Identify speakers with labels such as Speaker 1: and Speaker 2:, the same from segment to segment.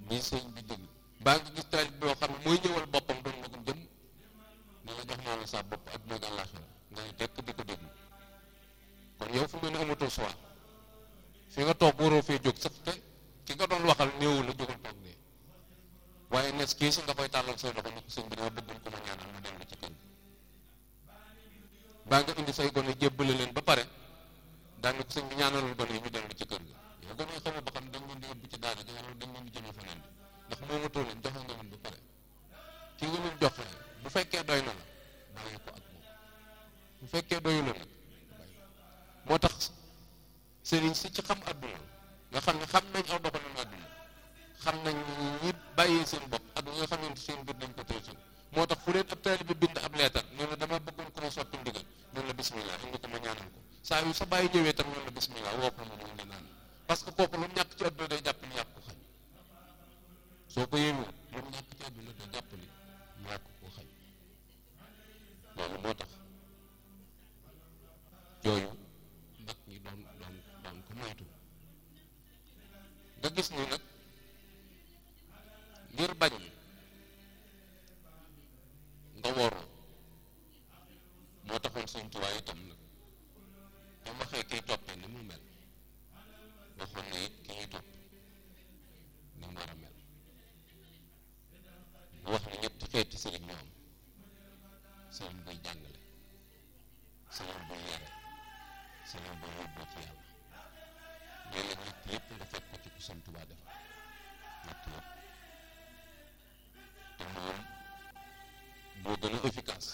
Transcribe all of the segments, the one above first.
Speaker 1: ni sëñ bi dégg baa ngi gis taalib boo xam ne mooy ñëwal boppam doon na ko jëm ne la jox naa la sa bopp ak nag àllaaxira nga ne tekk di ko déglu kon yow fu mu ne amatoo choix fi nga toog waroo fee jóg sax te ki nga doon waxal néewu la jógal toog ne waaye nes kii si nga koy tàllal say loxo ni ko sëñ bi dama bëggoon ko ma ñaanal ma dellu ci kër gi baa nga indi say gone jébbale leen ba pare daan ko sëñ bi ñaanalul gone yi ñu dellu ci kër gi yow gone yi xamoo ba xam dañ leen di yóbbu ci daara ji wala dañ leen di jëme feneen ndax moomatoo leen joxe nga leen ba pare ki nga leen joxe bu fekkee doy na la bàyyi ko ak moom bu fekkee doyu la nag bàyyi moo tax sëriñ si ci xam àdduna nga xam ne xam nañ aw doxalin àdduna xam nañ ñi bàyyee seen bopp ak ñi nga xamante seen biir dañ ko teesu moo tax fu leen ab taalibe bi bind ab leetar nee na dama bëggoon ko ma sotti ndigal noonu la bismillah indi ko ma ñaanal ko saa yu sa bàyyi ñëwee tam noonu la bismillah woo ko ma moom nga naan parce que kooku lu ñàkk ci àdduna day jàpp ni yàpp ko xañ soo ko yéemee lu ñàkk ci àdduna day jàpp ni yàpp ko xañ loolu moo tax yooyu mag ñi doon ko moytu nga gis ni nag ngir bañ nga woroo moo taxoon Sëñ Tuubaa itam nag ba waxee kiy toppee ni mu mel waxoon na it ki ñuy topp ni mu war a mel bu wax ni ñetti xeeti sëriñ ñoo am sëriñ buy jàngale sëriñ buy yare sëriñ buy yóbboo ci yàlla léeg-léeg ñett yépp nga fekk ko ci ku Sëñ Tuubaa def ñett yépp te moom moo gën a efficace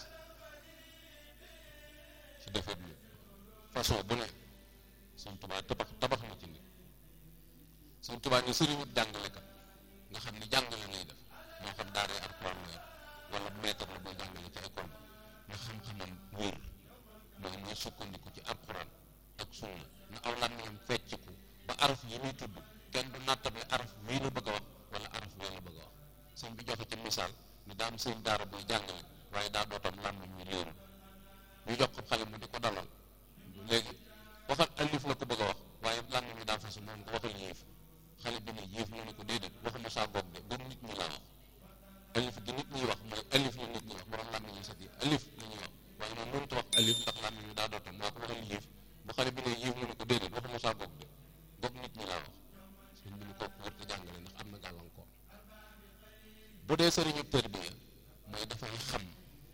Speaker 1: ci defet ni façon bu ne Sëñ Tuubaa tabax na ci nit Sëñ Tuubaa ni sëriñu jàngalekat nga xam ni jàngale lay def moo xam daaree Alxuraan la wala maître la booy jàngale ci école bi nga xam-xamam wér mooy sukkandiku ci Alxuraan ak sunna na aw làmmiñam fecciku ba araf yi muy tudd kenn du nattable araf wii la bëgg a wax wala araf wii la bëgg a wax sëñ bi joxe ci misaal ni daa am sëñ daara buy jàngale waaye daa dootam làmmiñ ñu léeru ñu jox ko xale mu di ko dalal léegi waxal alif la ko bëgg a wax waaye làmmiñ mi daa fasu moom ko waxal yéef xale bi ne yéef mu ne ko déedéet waxuma saa goog de gën nit ñi laa wax alif gi nit ñi wax mooy alif la nit ñi wax borom làmmiñ yi sax yi alif la ñuy wax waaye moom mënut a wax alif ndax làmmiñ mi daa dootam maa ko waxal yéef bu xale bi ne yéef mu ne ko déedéet waxuma saa goog de goog nit ñi laa wax sëñ bi ni kooku wër te jàngale ndax am na gàllankoor bu dee sëriñu tërbiya mooy dafay xam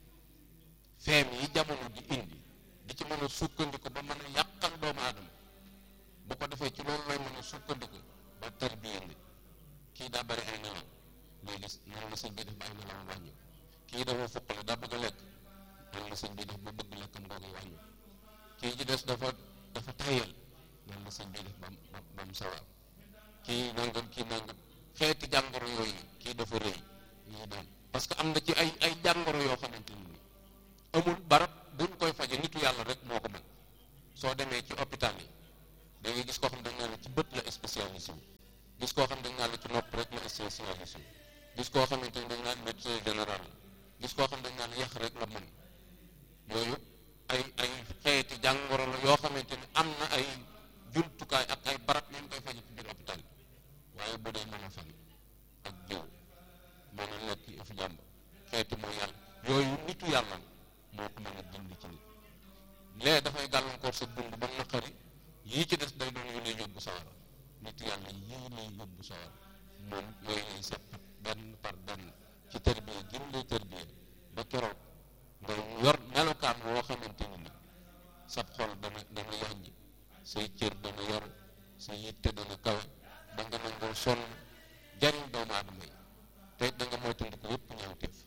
Speaker 1: feem yi jamono di indi di ci mën a sukkandiku ba mën a yàqal doomu aadama bu ko defee ci loolu lay mën a sukkandiku ba tërbiya nit kii daa bari ay nelaw léegi noonu la sëñ bi def ba ay nelaw wàññi kii dafa fukkale daa bëgg a lekk noonu la sëñ bi def ba bëgg lekkam googu wàññi kii ci des dafa tayal noonu la sëñ bi def ba mu sawar kii nangam xeeti jàngoro yooyu kii dafa rëy ñuy daan parce que am na ci ay jàngoro yoo xamante ni amul barab buñ koy faje nitu yàlla rek moo ko mën soo demee ci hôpital yi da ngay gis koo xam dañ naa la ci bët la spécialisé wu gis koo xam dañ naa la ci nopp rek la spécialisé wu gis koo xamante ni dañ naan médecin général la gis koo xam dañ naan yàq rek la mën yooyu ay xeeti jàngoro la yoo xamante ni am na ay jumtukaay ak ay barab yu ñu koy faje ci biir hôpital yi waaye bu dee mën a fan ak jiw mën a lekk fi jàmb xeeti mooy yàlla yooyu nitu yàlla moo ko mën a dindi ci nit lee dafay gàllankoor sa dund ba naqari yii ci des day doon yu lay yóbbu sawara nitu yàlla yii lay yóbbu sawara moom yooyu lay seppat benn par benn ci tërbiya gim lay tërbiya ba keroog nga yor melokaan woo xamante ni sab xol dana yànji say cër dana yor sa yitte dana kawe da nga nangoo sonn jariñ doomu aadama yi te da nga moytandiku yépp ñaawteef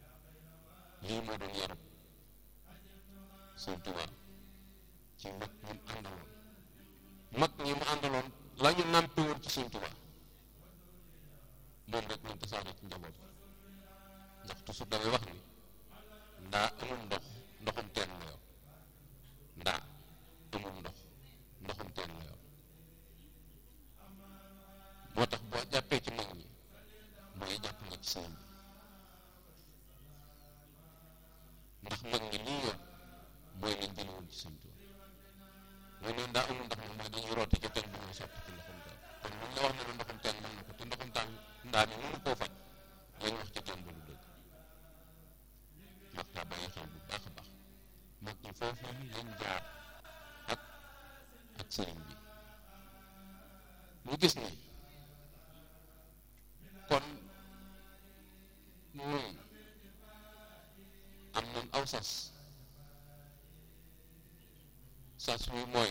Speaker 1: lii moo doon yaram Sëñ Tuubaa ci mag ñi mu àndaloon la ñu nàmpe woon ci Sëñ Tuubaa moom rek lañ tasaare ci njaboot ndax toujours damay wax ni ndaa amul ndoxum teen la yor ndaa amul ndoxum teen la yor moo tax boo jàppee ci mag ñi mooy jàpp nga ci sëñ bi ndax mag ñi lii yor mooy lañ jële woon ci Sëñ Tuubaa mooy noonu daa amul ndox moom mooy dañuy rooti ci teen bi ñoo sotti ci ndoxum teen kon luñ la wax ne la ndoxum teen mën na ko te ndoxum daa ni mënu koo faj lañ wax ca teen ba lu dëgg mat naa bàyyi xel bu baax a baax mag ñi foofu lañ jaar ak sëriñ bi ñu gis ni kon ñun am nañ aw sas wi mooy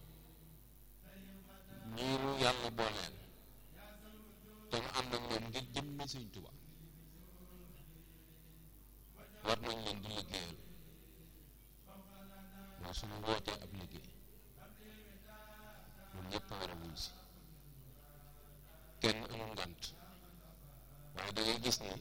Speaker 1: ñii nu yàlla booleel te ñu ànd ak ñoom ngir jëmmi Sëriñ Tuubaa war nañ leen di liggéeyal mooy suñu wootee ab liggéey ñun ñëpp war a wuy si kenn amul ngant waaye da ngay gis ni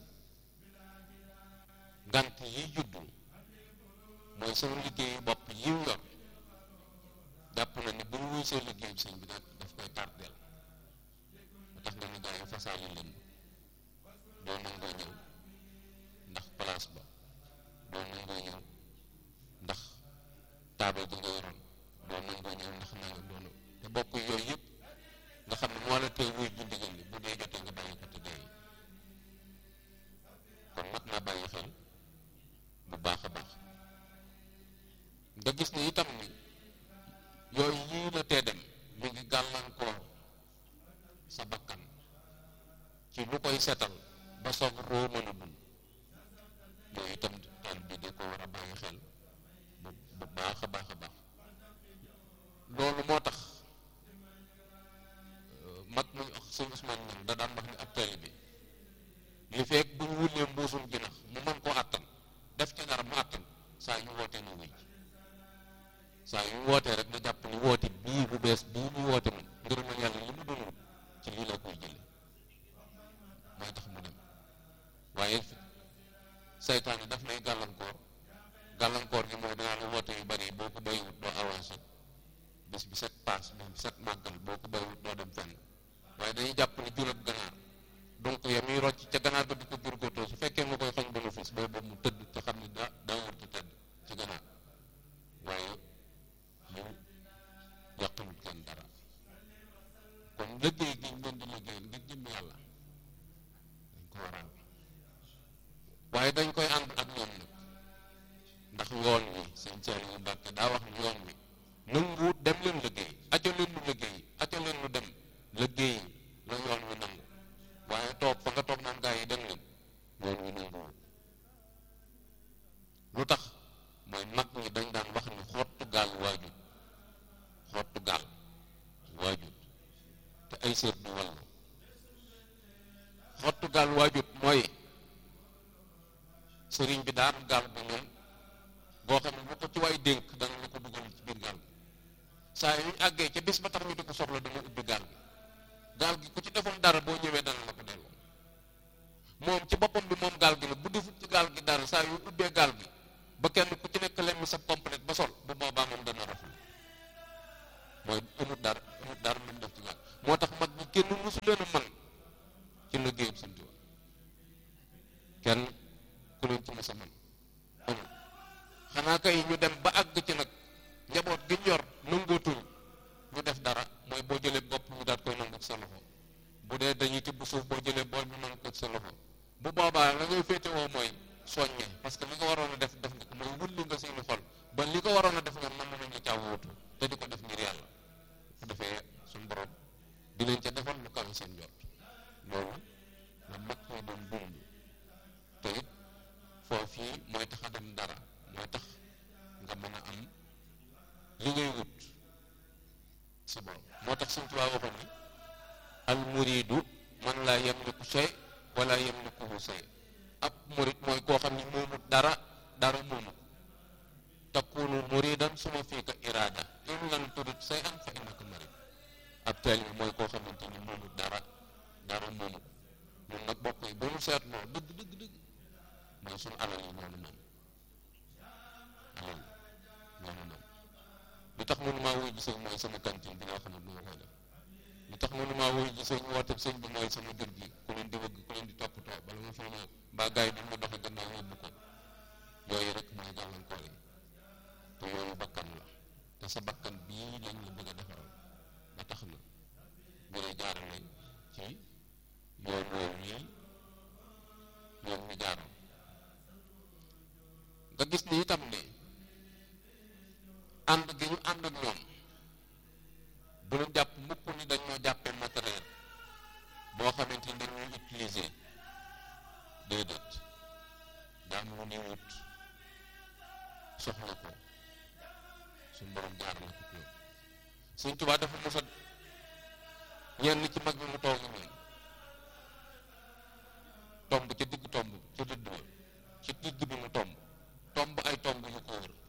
Speaker 1: ngant yi juddu mooy sama liggéeyu bopp yiw yor jàpp na ni bu ñu wuy see liggéeyu sëñ bi daf koy tardeel ba tax nga ni gaa yi fasaali leen doo nangoo ñëw ndax place ba doo nangoo ñëw ndax taabal ji nga yoroon doo nangoo ñëw ndax nanga doon te bokk yooyu yëpp nga xam ne moo la tey wuy ji ndigal li bu dee jotee nga bàyyi ko te dee kon mat naa bàyyi xel bu baax a baax nga gis ne itam ni yooyu yii la tee dem mi ngi gàllankoor sa bakkan ci lu koy setal ba soog roo mën a dund yooyu itam taal bi da ko war a bàyyi xel bu baax a baax a baax loolu moo tax mag muy sëñ Ousmane ñam da daan wax ni ab tali bi li fekk bu ñu wullee mbuusum jinax mu mën koo àttan def ci dara mu àttan saa yu wootee na wuy saa yu wootee rek na jàpp ni woote bii bu bees bii ñu woote moom ngërëmal yàlla li mu doon wut ci lii la koy jële mooy tax mu dem waaye saytaane daf lay gàllankoor gi mooy danaa la woote yu bari boo ko bayiwut doo avancé bis bi set paas bis bi set màggal boo ko bayiwut doo dem fenn waaye dañuy jàpp ni jur ak ganaar donc ya muy rocc ca ganaar ba di ko jurgóotoo su fekkee nga koy xañ bénéfice boobu mu tëdd te xam ni daa wër te tëdd ci ganaar waaye ñu yàqalut kenn dara kon liggéey gi ñu leen di liggéeyal ngir jëm yàlla dañ ko waral waaye dañ koy ànd ak ñoom nag ndax yoon wi sëñ Saliou Mbacke daa wax ni yoon wi nanguwut dem leen liggéey aco leen lu liggéey aco leen lu dem liggéey la yoon wi nangu waaye toog fa nga toog naan gaa yi dem leen yoon wi nanguwut lu tax mooy mag ñi dañ daan wax ni xottu gaal waajut te ay seet du wallu xottu gaal waajut mooy sëriñ bi daan gaal bi ñoom boo xam ne bu ko ci waay dénk dana la ko dugal ci biir gaal bi saa yu ñu àggee ca bis ba tax ñu di ko soxla dana ubbi gaal gi ku ci defoon dara boo ñëwee dana la ko delloo moom ci boppam bi moom gaal gi la bu defut ci gaal gi dara saa yu ubbee gaal gi ba kenn ku ci nekk lemmi sa complète ba sol bu boobaa moom dana rafetlu mooy amut dara lu mu def ci gaal moo tax mag ñi kenn mësu leen a man ci liggéeyam Sëñ Tuubaa kenn ku leen ci mës a man amul xanaa kay ñu dem ba àgg ci nag njaboot gi ñor nangootul ñu def dara mooy boo jëlee bopp ñu daat koy nangu ci sa loxo bu dee dañuy tibb suuf boo jëlee bool ñu nangu ko ci sa loxo bu boobaa la ngay féetewoo mooy soññe parce que li nga waroon a def nga ko mooy wulli nga seeni xol ba li ko waroon a def ñoom mën nañu caa wóotu te di ko def ngir yàlla bu defee suñu borom di leen ca defal lu kawe seen jot loolu la mag ñi doon dund te it foofii mooy tax a dem dara mooy tax nga mën a am li ngay wut si borom moo tax Sëñ Tuubaa waxoon ni al muridu man laa yamliku shay wala yamlikuhu shay ab murid mooy koo xam ni moomut dara moomu takunu muridan suma fiika irada in lam turid say an fa innaka marid ab taalibe mooy koo xamante ni moomut dara moomu ñun nag bokk yi ba mu seetloo dëgg mooy suñu alal yi ñoonu moom li tax mënumaa wuy ji sëñ mooy sama cantine bi nga xam ne du ma koy def li tax mënumaa wuy ji sëñ woote sëñ bi mooy sama kër gi ku leen di wëgg ku leen di toppatoo bala ma fa ñëw mbaa gars yi duñ ma doxe gannaaw yóbbu ko yooyu rek mooy gàllankoor yi te yooyu bakkan la te sa bakkan bii lañ la bëgg a defaral ba tax na ñu lay jaarale ci yoon woowu yi yoon ñu jaaroon nga gis ni itam ne ànd gi ñu ànd ak ñoom bu ñu jàpp mukk ni dañoo jàppee matériel boo xamante ni dañuy utiliser déedéet daa mu ni wut soxla ko suñu borom jaar la ko ñoom Sëñ Tuubaa dafa mos a ñenn ci mag bi mu toog moom tomb ca digg tomb ca dëdd ba ci digg bi mu tomb ay tomb yu ko wër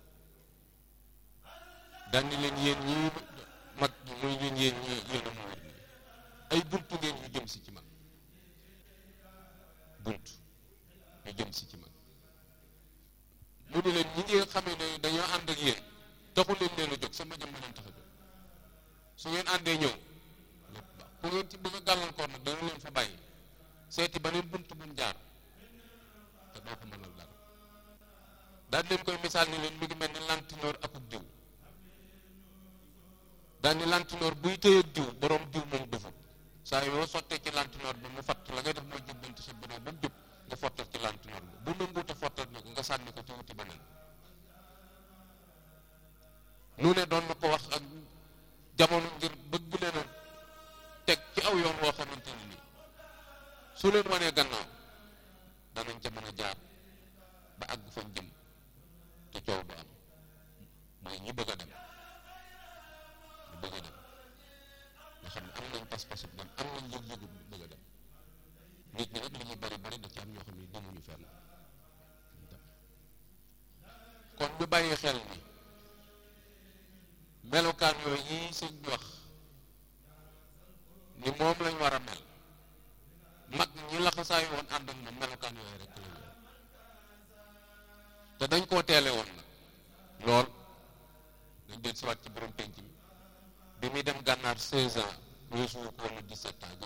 Speaker 1: daan ni leen yéen ñii mag bi muy leen yéen ñi yéen a ma wër nii ay buntu ngeen yu jëm si ci man bunt yu jëm si ci man mu ni leen ñi ngeen xamee ne dañoo ànd ak yéen taxu leen a jóg sama jëm leen tax a jóg su ngeen àndee ñëw lépp baax ku ngeen ci bëgg a gàllankoor nag dana leen fa bàyyi seeti beneen bunt bu mu jaar te doo ko mënal dara daal leen koy misaal ni leen mi ngi mel ni lantinoor akub diw daal ni lantinoor buy téye diw borom diw moom defut saa yoo sottee ci lantinoor bi mu fatt la ngay def mooy jubbanti sa borom ba mu jub nga fottal ci lantinoor bi bu nanguute fottal na ko nga sànni ko ci wuti beneen nu ne doon na ko wax ak jamono ngir bëgg leen a teg ci aw yoon woo xamante ni nii su leen wanee gannaaw danañ ca mën a jaar ba àgg fañ jëm te coow du am mooy ñi bëgg a dem nga xam ne am nañ pas-pasu dem am nañ yëg-yëgu bëgg a dem nit ñi nag li ñuy bari bari da ci am ñoo xam ne demuñu fenn kon ñu bàyyi xel ni melokaan yooyu yi sëñ bi wax ni moom lañ war a mel mag ñi laxasaay woon ànd ak moom melokaan yooyu rek lañ yor te dañ koo teele woon nag lool dañ del siwaat ci borom penc bi muy dem gànnaar 16 ans weesu ko woon 17 ans